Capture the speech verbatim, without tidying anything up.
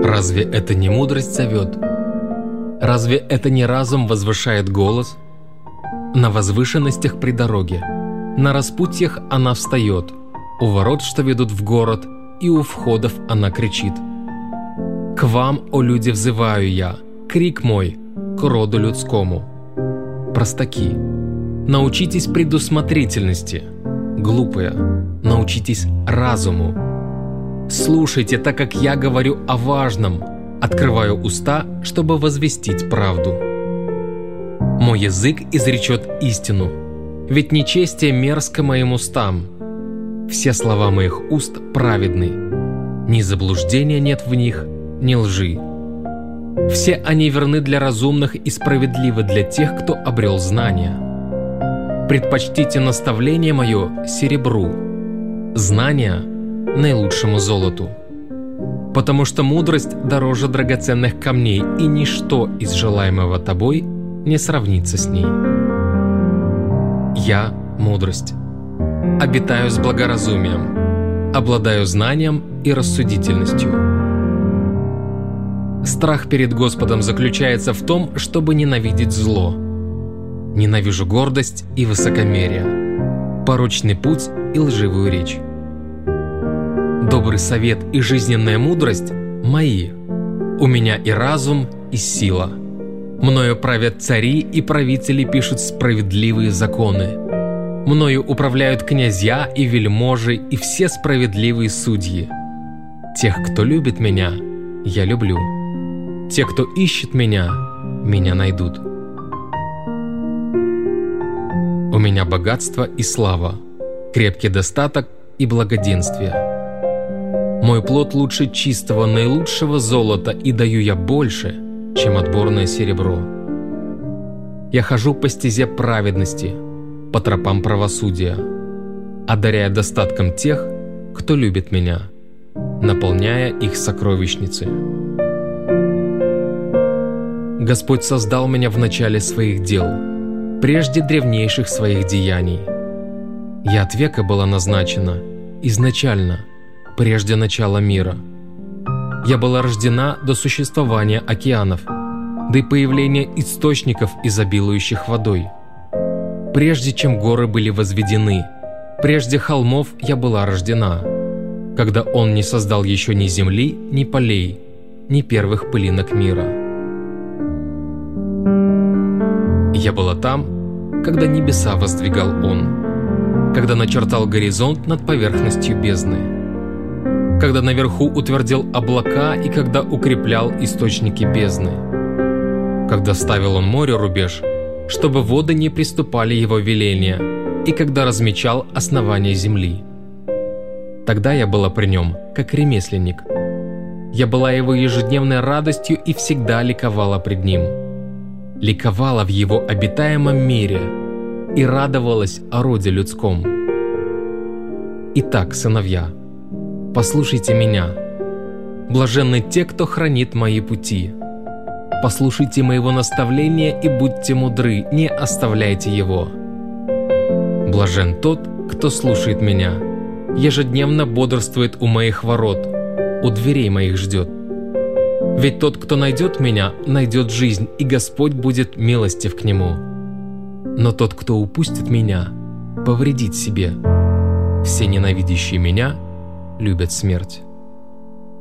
Разве это не мудрость зовет? Разве это не разум возвышает голос? На возвышенностях при дороге, на распутьях она встает, у ворот, что ведут в город, и у входов она кричит. К вам, о люди, взываю я, крик мой, к роду людскому. Простаки, научитесь предусмотрительности, глупые, научитесь разуму. Слушайте, так как я говорю о важном, открываю уста, чтобы возвестить правду. Мой язык изречет истину, ведь нечестие мерзко моим устам. Все слова моих уст праведны, ни заблуждения нет в них, ни лжи. Все они верны для разумных и справедливы для тех, кто обрел знания. Предпочтите наставление мое серебру, знания наилучшему золоту. Потому что мудрость дороже драгоценных камней, и ничто из желаемого тобой не сравнится с ней. Я – мудрость. Обитаю с благоразумием, обладаю знанием и рассудительностью. Страх перед Господом заключается в том, чтобы ненавидеть зло. Ненавижу гордость и высокомерие, порочный путь и лживую речь. Добрый совет и жизненная мудрость мои. У меня и разум, и сила. Мною правят цари, и правители пишут справедливые законы. Мною управляют князья и вельможи, и все справедливые судьи. Тех, кто любит меня, я люблю. Те, кто ищет меня, меня найдут. У меня богатство и слава, крепкий достаток и благоденствие. Мой плод лучше чистого, наилучшего золота, и даю я больше, чем отборное серебро. Я хожу по стезе праведности, по тропам правосудия, одаряя достатком тех, кто любит меня, наполняя их сокровищницы. Господь создал меня в начале своих дел, прежде древнейших своих деяний. Я от века была назначена, изначально, прежде начала мира. Я была рождена до существования океанов, до появления источников, изобилующих водой. Прежде чем горы были возведены, прежде холмов я была рождена, когда Он не создал еще ни земли, ни полей, ни первых пылинок мира. Я была там, когда небеса воздвигал Он, когда начертал горизонт над поверхностью бездны, когда наверху утвердил облака и когда укреплял источники бездны, когда ставил Он морю рубеж, чтобы воды не приступали Его веления, и когда размечал основание земли. Тогда я была при Нем, как ремесленник. Я была Его ежедневной радостью и всегда ликовала пред Ним. Ликовала в Его обитаемом мире и радовалась о роде людском. Итак, сыновья, послушайте меня. Блаженны те, кто хранит мои пути. Послушайте моего наставления и будьте мудры, не оставляйте его. Блажен тот, кто слушает меня, ежедневно бодрствует у моих ворот, у дверей моих ждет. Ведь тот, кто найдет меня, найдет жизнь, и Господь будет милостив к нему. Но тот, кто упустит меня, повредит себе. Все ненавидящие меня любят смерть.